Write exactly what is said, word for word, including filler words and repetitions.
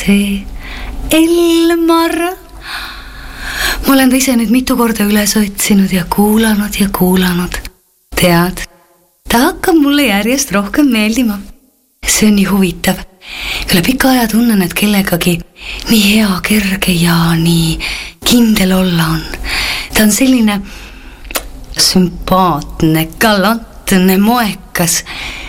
see Elmar. Ma olen ta ise nüüd mitu korda üles otsinud ja kuulanud ja kuulanud. Tead, ta hakkab mulle järjest rohkem meeldima. See on nii huvitav. Üle pika aja tunnen, et kellegagi nii hea, kerge ja nii kindel olla on. Ta on selline sümpaatne, galantne, moekas